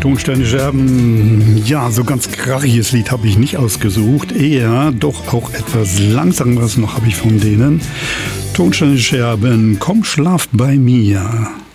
Tonsteine-Scherben. Ja, so ganz krachiges Lied habe ich nicht ausgesucht. Eher doch auch etwas langsameres noch habe ich von denen. Tonsteine-Scherben, komm, schlaf bei mir.